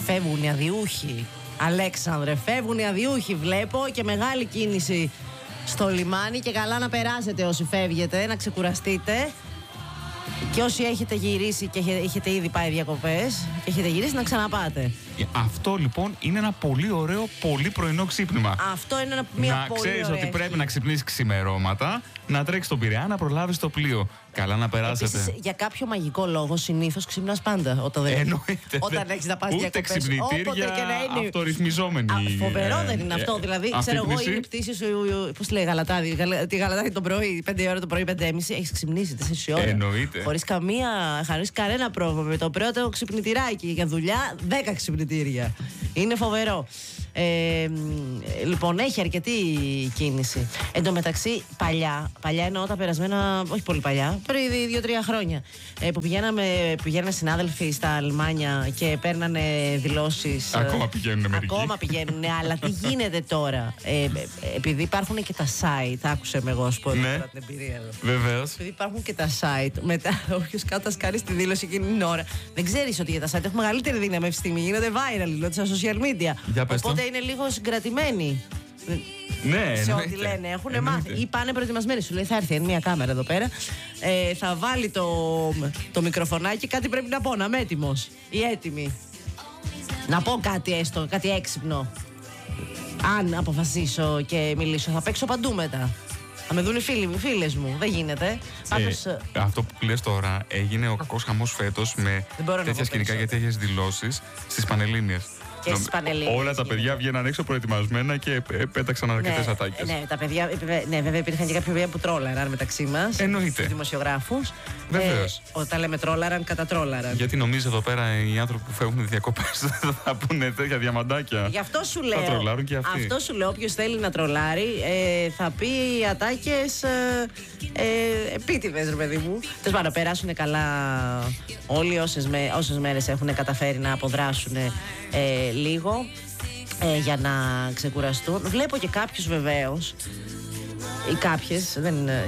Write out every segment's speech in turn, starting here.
φεύγουν οι αδιούχοι. Αλέξανδρε, φεύγουν οι αδιούχοι. Βλέπω και μεγάλη κίνηση στο λιμάνι. Και καλά να περάσετε όσοι φεύγετε, να ξεκουραστείτε. Και όσοι έχετε γυρίσει και έχετε ήδη πάει διακοπές και έχετε γυρίσει, να ξαναπάτε. Αυτό λοιπόν είναι ένα πολύ ωραίο, πολύ πρωινό ξύπνημα. Αυτό είναι μια πολύ ωραία. Να ξέρεις ότι πρέπει να ξυπνήσεις ξημερώματα, να τρέξεις στον Πειραιά, να προλάβεις το πλοίο. Καλά να περάσετε. Επίσης, για κάποιο μαγικό λόγο, συνήθως ξυπνάς πάντα. Όταν έχεις να πας διακοπές. Ούτε ξυπνητήρια, αυτορυθμιζόμενοι. Φοβερό δεν είναι αυτό. Δηλαδή, ξέρω εγώ, είναι η πτήση σου. Πώς λέει Γαλατάδη. Τη Γαλατάδη το πρωί, 5 ώρα το πρωί, 5:30. Έχεις ξυπνήσει 4 ώρα. Εννοείται. Χωρίς κανένα πρόβλημα. Με το πρώτο ξυπνητηράκι για δουλειά, 10 ξυπνητήρια. Είναι φοβερό. Λοιπόν, έχει αρκετή κίνηση. Εν τω μεταξύ, παλιά εννοώ τα περασμένα, όχι πολύ παλιά, πριν 2-3 χρόνια, που πηγαίνανε συνάδελφοι στα λιμάνια και παίρνανε δηλώσεις. Ακόμα πηγαίνουν μερικοί. Ακόμα πηγαίνουν, αλλά τι γίνεται τώρα? Επειδή υπάρχουν και τα site, άκουσε με εγώ, σου πω την εμπειρία εδώ. Βεβαίως. Επειδή υπάρχουν και τα site, μετά όποιος κάτω κάνει τη δήλωση εκείνη την ώρα, δεν ξέρεις ότι για τα site έχουν μεγαλύτερη δύναμη αυτή τη στιγμή. Γίνονται viral, στα social media. Οπότε είναι λίγο συγκρατημένοι. Ναι, σε ό,τι λένε. Έχουν μάθει. Ή πάνε προετοιμασμένοι. Σου λέει θα έρθει μια κάμερα εδώ πέρα. Θα βάλει το μικροφωνάκι. Κάτι πρέπει να πω. Να είμαι έτοιμος ή έτοιμη. Να πω κάτι έστω, κάτι έξυπνο. Αν αποφασίσω και μιλήσω, θα παίξω παντού μετά. Θα με δουν οι φίλοι μου, οι φίλες μου. Δεν γίνεται. Αυτό που λες τώρα, έγινε ο κακός χαμός φέτος με τέτοια σκηνικά για τέτοιες δηλώσεις στις Πανελλήνιες. Όλα τα παιδιά βγαίναν έξω προετοιμασμένα και πέταξαν αρκετές ατάκες. Ναι, τα παιδιά, βέβαια υπήρχαν και κάποια παιδιά που τρόλαραν μεταξύ μας. Εννοείται. Τους δημοσιογράφους. Βεβαίως. Όταν λέμε τρόλαραν, κατατρόλαραν. Γιατί νομίζεις εδώ πέρα οι άνθρωποι που φεύγουν διακοπές θα πούνε τέτοια διαμαντάκια? Γι' αυτό σου λέω. Θα τρολάρουν και αυτοί. Αυτό σου λέω, όποιος θέλει να τρολάρει, θα πει ατάκες επίτηδες, ρε παιδί μου. Τέλος πάντων, περάσουν καλά όλοι όσες μέρες έχουν καταφέρει να αποδράσουν λίγο για να ξεκουραστούν. Βλέπω και κάποιους βεβαίως ή κάποιες,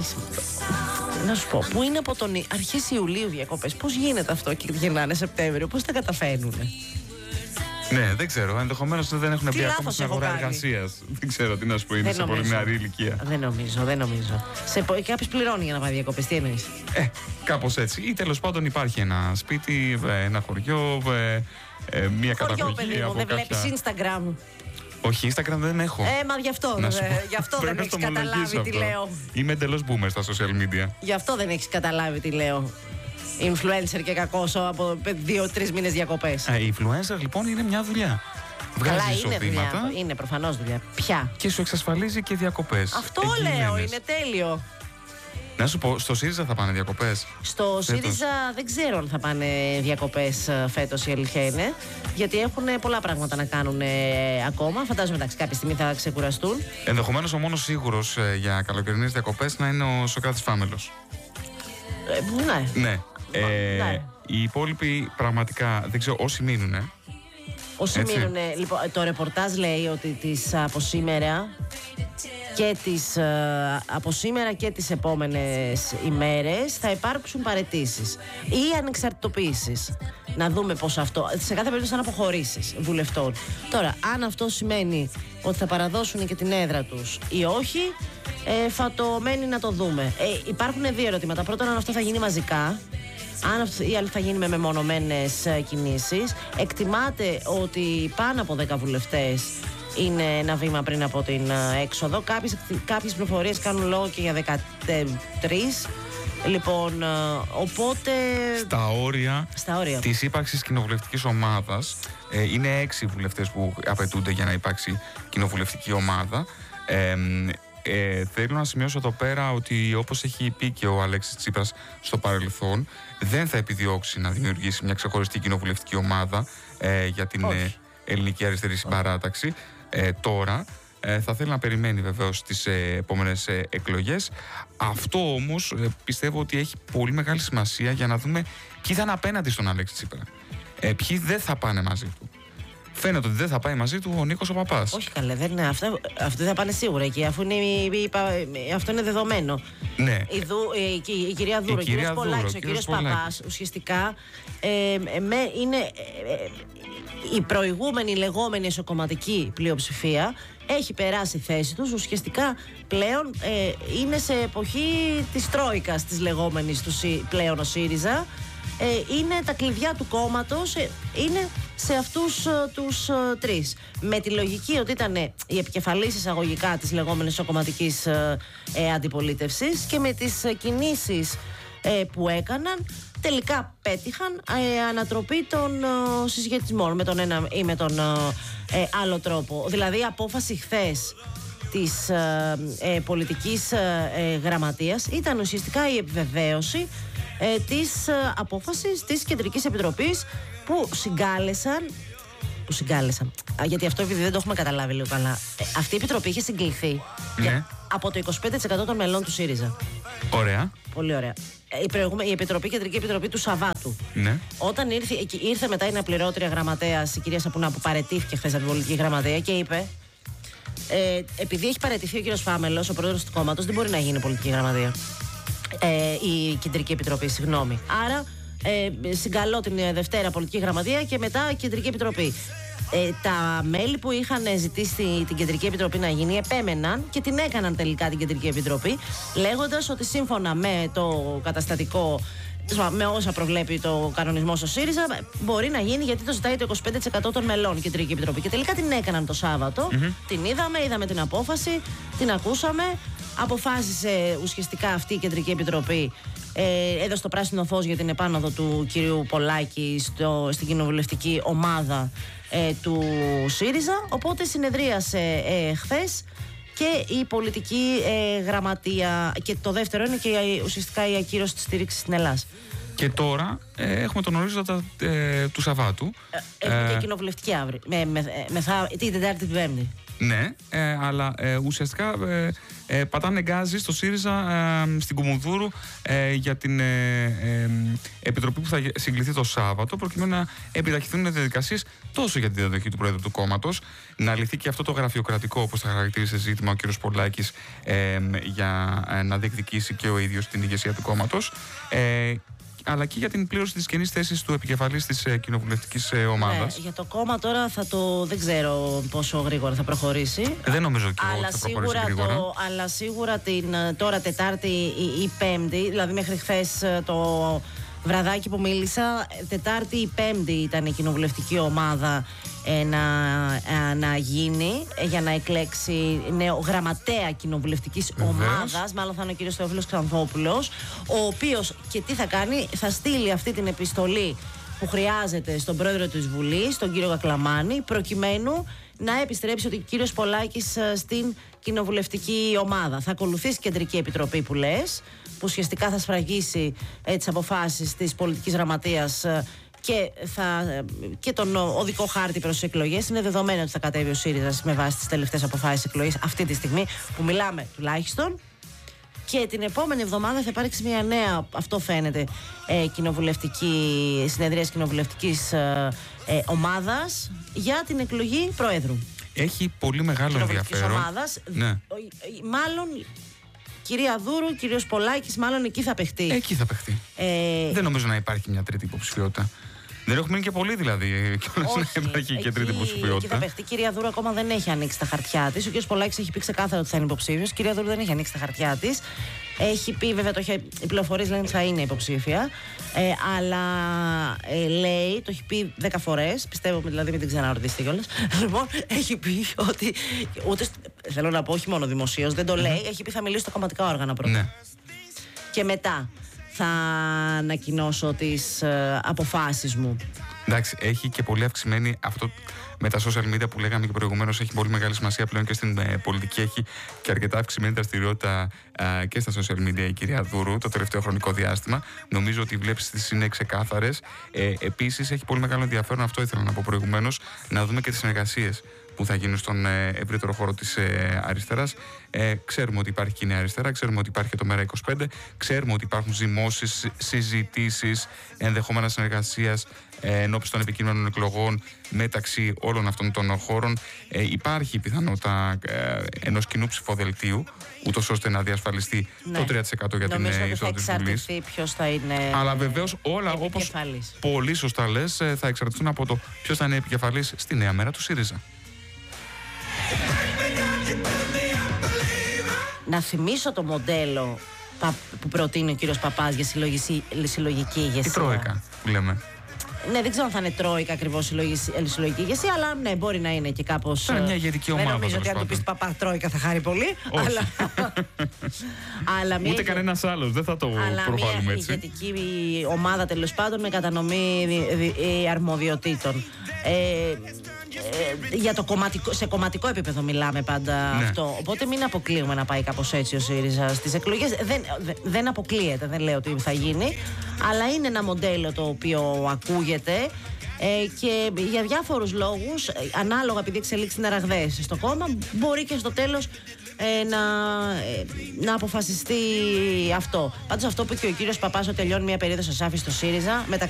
να σου πω, που είναι από τον αρχές Ιουλίου διακοπές. Πώς γίνεται αυτό και γυρνάνε Σεπτέμβριο? Πώς τα καταφέρνουν? Ναι, δεν ξέρω. Ενδεχομένως δεν έχουν μπει ακόμα στην αγορά εργασίας. Δεν ξέρω τι να σου πω, είναι σε πολύ νεαρή ηλικία. Δεν νομίζω. Κάποιος πληρώνει για να πάει διακοπές, τι εννοείς? Κάπως έτσι. Ή τέλος πάντων υπάρχει ένα σπίτι, ένα χωριό, μια καταγωγή. Παιδί μου, δεν βλέπεις Instagram? Όχι, Instagram δεν έχω. Μα γι' αυτό δεν έχεις καταλάβει τι λέω. Είμαι εντελώς boomer στα social media. Γι' αυτό δεν έχεις καταλάβει τι λέω. Influencer και κακός από 2-3 μήνες διακοπές. Influencer λοιπόν είναι μια δουλειά. Βγάζει εισοδήματα. Είναι προφανώς δουλειά. Ποια? Και σου εξασφαλίζει και διακοπές. Αυτό λέω, είναι τέλειο. Να σου πω, στο ΣΥΡΙΖΑ θα πάνε διακοπές? Στο ΣΥΡΙΖΑ δεν ξέρω αν θα πάνε διακοπές φέτος, η αλήθεια είναι. Γιατί έχουν πολλά πράγματα να κάνουν ακόμα. Φαντάζομαι εντάξει, κάποια στιγμή θα ξεκουραστούν. Ενδεχομένως ο μόνος σίγουρος για καλοκαιρινές διακοπές να είναι ο Σωκράτης Φάμελος. Ναι. Οι υπόλοιποι πραγματικά δεν ξέρω, όσοι μείνουνε. Όσοι μείνουνε. Λοιπόν, το ρεπορτάζ λέει ότι από σήμερα και τις επόμενες ημέρες θα υπάρξουν παραιτήσεις ή ανεξαρτητοποίησεις. Να δούμε πώς αυτό. Σε κάθε περίπτωση θα αποχωρήσεις βουλευτών. Τώρα, αν αυτό σημαίνει ότι θα παραδώσουν και την έδρα τους ή όχι, θα το μένει να το δούμε. Υπάρχουν δύο ερωτήματα. Πρώτον, αν αυτό θα γίνει μαζικά, ή αν θα γίνει με μεμονωμένες κινήσεις. Εκτιμάται ότι πάνω από 10 βουλευτές είναι ένα βήμα πριν από την έξοδο. Κάποιες πληροφορίες κάνουν λόγο και για 13. Λοιπόν, οπότε... Στα όρια της ύπαρξης κοινοβουλευτικής ομάδας είναι 6 βουλευτές που απαιτούνται για να υπάρξει κοινοβουλευτική ομάδα. Θέλω να σημειώσω εδώ πέρα ότι, όπως έχει πει και ο Αλέξης Τσίπρας στο παρελθόν, δεν θα επιδιώξει να δημιουργήσει μια ξεχωριστή κοινοβουλευτική ομάδα για την ελληνική αριστερή συμπαράταξη. Τώρα θα θέλει να περιμένει βεβαίως τις επόμενες εκλογές. Αυτό όμως πιστεύω ότι έχει πολύ μεγάλη σημασία για να δούμε ποιοι θα είναι απέναντι στον Αλέξη Τσίπρα. Ποιοι δεν θα πάνε μαζί του. Φαίνεται ότι δεν θα πάει μαζί του ο Νίκος ο Παπάς. Όχι καλέ, αυτοί θα πάνε σίγουρα εκεί, αφού αυτό είναι δεδομένο. Ναι. Η κυρία Δούρο, ο κύριος Πολάκης, ο κύριος Παπάς, ουσιαστικά είναι η προηγούμενη λεγόμενη εσωκομματική πλειοψηφία έχει περάσει θέση τους. Ουσιαστικά πλέον είναι σε εποχή της Τρόικας της λεγόμενης του πλέον ο ΣΥΡΙΖΑ. Είναι τα κλειδιά του κόμματος, είναι σε αυτούς τους τρεις. Με τη λογική ότι ήταν η επικεφαλής εισαγωγικά της λεγόμενης εσωκομματικής αντιπολίτευσης και με τις κινήσεις που έκαναν τελικά πέτυχαν ανατροπή των συσχετισμών με τον ένα ή με τον άλλο τρόπο. Δηλαδή η απόφαση χθες της πολιτικής γραμματείας ήταν ουσιαστικά η επιβεβαίωση της απόφασης της Κεντρικής Επιτροπής που συγκάλεσαν. Γιατί αυτό επειδή δεν το έχουμε καταλάβει λίγο καλά. Αυτή η Επιτροπή είχε συγκληθεί από το 25% των μελών του ΣΥΡΙΖΑ. Ωραία. Πολύ ωραία. Η Κεντρική Επιτροπή του Σαββάτου. Ναι. Όταν ήρθε μετά η αναπληρώτρια γραμματέας, η κυρία Σαπουνά, που παραιτήθηκε χθες από την πολιτική γραμματεία και είπε επειδή έχει παραιτηθεί ο κύριος Φάμελος, ο πρόεδρος του κόμματος, δεν μπορεί να γίνει πολιτική γραμματεία. Η Κεντρική Επιτροπή, συγγνώμη. Άρα συγκαλώ την Δευτέρα πολιτική γραμματεία και μετά Κεντρική Επιτροπή. Τα μέλη που είχαν ζητήσει την Κεντρική Επιτροπή να γίνει επέμεναν και την έκαναν τελικά την Κεντρική Επιτροπή, λέγοντας ότι σύμφωνα με το καταστατικό, με όσα προβλέπει το κανονισμό στο ΣΥΡΙΖΑ, μπορεί να γίνει γιατί το ζητάει το 25% των μελών η Κεντρική Επιτροπή. Και τελικά την έκαναν το Σάββατο. Την είδαμε την απόφαση, την ακούσαμε. Αποφάσισε ουσιαστικά αυτή η Κεντρική Επιτροπή, έδωσε το πράσινο φως για την επάνωδο του κυρίου Πολάκη στην κοινοβουλευτική ομάδα του ΣΥΡΙΖΑ. Οπότε συνεδρίασε χθες και η πολιτική γραμματεία. Και το δεύτερο είναι και ουσιαστικά η ακύρωση της στήριξης στην Ελλάδα. Και τώρα έχουμε τον ορίζοντα του Σαββάτου. Έχουμε και κοινοβουλευτική αύριο. Την Τετάρτη, την Πέμπτη. Ναι, αλλά ουσιαστικά πατάνε γκάζι στο ΣΥΡΙΖΑ στην Κουμουνδούρου για την επιτροπή που θα συγκληθεί το Σάββατο, προκειμένου να επιταχυνθούν οι διαδικασίες τόσο για την διαδοχή του Πρόεδρου του κόμματος, να λυθεί και αυτό το γραφειοκρατικό, όπως θα χαρακτήρισε ζήτημα ο κ. Πολάκης, για να διεκδικήσει και ο ίδιος την ηγεσία του κόμματος, αλλά και για την πλήρωση της καινής θέσης του επικεφαλής της κοινοβουλευτικής ομάδας. Ναι, για το κόμμα τώρα δεν ξέρω πόσο γρήγορα θα προχωρήσει. Δεν νομίζω και εγώ ότι θα προχωρήσει γρήγορα. Αλλά σίγουρα τώρα Τετάρτη ή Πέμπτη, δηλαδή μέχρι χθες το βραδάκι που μίλησα, Τετάρτη ή Πέμπτη ήταν η κοινοβουλευτική ομάδα να γίνει για να εκλέξει νέο γραμματέα κοινοβουλευτικής ομάδας. Μάλλον θα είναι ο κύριος Θεόφιλος Ξανθόπουλος, ο οποίος και τι θα κάνει, θα στείλει αυτή την επιστολή που χρειάζεται στον πρόεδρο της Βουλής, τον κύριο Κακλαμάνη, προκειμένου να επιστρέψει ο κύριος Πολάκης στην κοινοβουλευτική ομάδα. Θα ακολουθήσει η Κεντρική Επιτροπή που λες, που ουσιαστικά θα σφραγίσει τις αποφάσεις της πολιτικής γραμματείας και τον οδικό χάρτη προς τις εκλογές. Είναι δεδομένο ότι θα κατέβει ο ΣΥΡΙΖΑ με βάση τις τελευταίες αποφάσεις εκλογής αυτή τη στιγμή που μιλάμε τουλάχιστον. Και την επόμενη εβδομάδα θα υπάρξει μια νέα, αυτό φαίνεται, συνεδρίας κοινοβουλευτικής ομάδας για την εκλογή Προέδρου. Έχει πολύ μεγάλο ενδιαφέρον. Ομάδας, ναι. Μάλλον κυρία Δούρου, κύριος Πολάκης, μάλλον εκεί θα παιχτεί. Εκεί θα παιχτεί. Δεν νομίζω να υπάρχει μια τρίτη υποψηφιότητα. Δεν έχουμε μείνει και πολύ δηλαδή. Και να υπάρχει και τρίτη υποψηφιότητα. Εκεί θα παιχτεί. Η κυρία Δούρου ακόμα δεν έχει ανοίξει τα χαρτιά της. Ο κύριος Πολάκης έχει πει ξεκάθαρα ότι θα είναι υποψήφιος. Η κυρία Δούρου δεν έχει ανοίξει τα χαρτιά της. Έχει πει, βέβαια, οι πληροφορίες λένε ότι θα είναι υποψήφια. Αλλά λέει, το έχει πει 10 φορές. Πιστεύω, δηλαδή, μην την ξαναρωτήσετε κιόλας. Λοιπόν, έχει πει ότι. Ούτε, θέλω να πω, όχι μόνο δημοσίως, δεν το λέει. Έχει πει θα μιλήσει στα κομματικά όργανα πρώτα. Ναι. Και μετά θα ανακοινώσω τις αποφάσεις μου. Εντάξει, έχει και πολύ αυξημένη αυτό με τα social media που λέγαμε και προηγουμένως. Έχει πολύ μεγάλη σημασία πλέον και στην πολιτική. Έχει και αρκετά αυξημένη δραστηριότητα και στα social media η κυρία Δούρου το τελευταίο χρονικό διάστημα. Νομίζω ότι οι βλέψεις της είναι ξεκάθαρες. Επίσης, έχει πολύ μεγάλο ενδιαφέρον, αυτό ήθελα να πω προηγουμένως, να δούμε και τις συνεργασίες που θα γίνουν στον ευρύτερο χώρο της αριστεράς. Ξέρουμε ότι υπάρχει και η Νέα Αριστερά, ξέρουμε ότι υπάρχει και το ΜΕΡΑ25, ξέρουμε ότι υπάρχουν ζυμώσεις, συζητήσεις, ενδεχόμενα συνεργασίας ενώπιση των επικείμενων εκλογών μεταξύ όλων αυτών των χώρων. Υπάρχει η πιθανότητα ενός κοινού ψηφοδελτίου, ούτως ώστε να διασφαλιστεί το 3% για την είσοδο της Βουλής. Ποιος θα είναι. Αλλά βεβαίως όλα, όπως πολύ σωστά λες, θα εξαρτηθούν από το ποιος θα είναι επικεφαλής στη νέα μέρα του ΣΥΡΙΖΑ. Να θυμίσω το μοντέλο που προτείνει ο κύριος Παπάς για συλλογική ηγεσία. Η Τρόικα που λέμε. Ναι, δεν ξέρω αν θα είναι Τρόικα ακριβώς συλλογική ηγεσία, αλλά ναι, μπορεί να είναι και κάπως. Είναι μια ηγετική ομάδα. Δεν νομίζω ότι αν του πει Παπά Τρόικα θα χάρει πολύ. Αλλά ούτε κανένας άλλος, δεν θα το προβάλλουμε έτσι. Μια ηγετική ομάδα τέλος πάντων με κατανομή αρμοδιοτήτων. Για το σε κομματικό επίπεδο μιλάμε πάντα αυτό. Οπότε μην αποκλείουμε να πάει κάπως έτσι ο ΣΥΡΙΖΑ στις εκλογές. Δεν αποκλείεται, δεν λέω ότι θα γίνει. Αλλά είναι ένα μοντέλο το οποίο ακούγεται και για διάφορους λόγους, ανάλογα επειδή εξελίξει είναι ραγδαίες στο κόμμα, μπορεί και στο τέλος να αποφασιστεί αυτό. Πάντως αυτό που και ο κύριος Παπάς ότι τελειώνει μια περίοδος ασάφης στο ΣΥΡΙΖΑ,